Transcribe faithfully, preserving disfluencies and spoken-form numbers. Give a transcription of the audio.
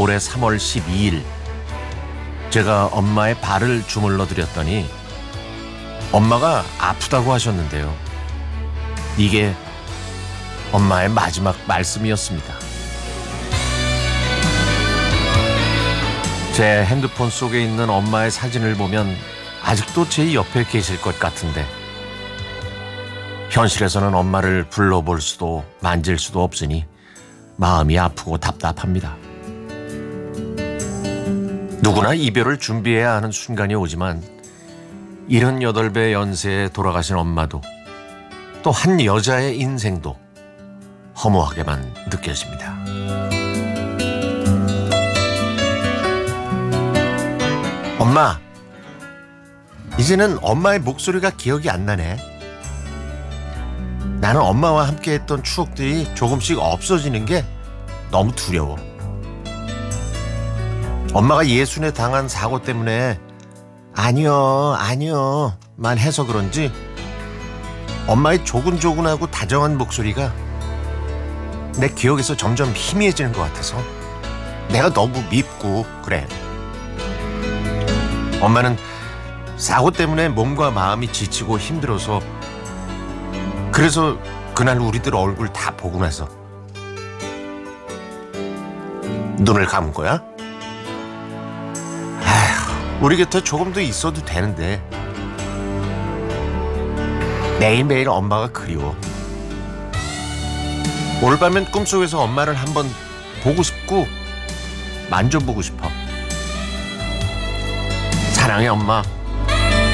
올해 삼월 십이일 제가 엄마의 발을 주물러 드렸더니 엄마가 아프다고 하셨는데요. 이게 엄마의 마지막 말씀이었습니다. 제 핸드폰 속에 있는 엄마의 사진을 보면 아직도 제 옆에 계실 것 같은데 현실에서는 엄마를 불러볼 수도 만질 수도 없으니 마음이 아프고 답답합니다. 누구나 이별을 준비해야 하는 순간이 오지만 일흔여덟 배 연세에 돌아가신 엄마도 또 한 여자의 인생도 허무하게만 느껴집니다. 엄마, 이제는 엄마의 목소리가 기억이 안 나네. 나는 엄마와 함께했던 추억들이 조금씩 없어지는 게 너무 두려워. 엄마가 예순에 당한 사고 때문에 아니요, 아니요 만 해서 그런지 엄마의 조근조근하고 다정한 목소리가 내 기억에서 점점 희미해지는 것 같아서 내가 너무 밉고 그래. 엄마는 사고 때문에 몸과 마음이 지치고 힘들어서 그래서 그날 우리들 얼굴 다 보고 나서 눈을 감은 거야? 아휴, 우리 곁에 조금 더 있어도 되는데 매일매일 엄마가 그리워. 오늘 밤엔 꿈속에서 엄마를 한번 보고 싶고 만져보고 싶어. 사랑해 엄마.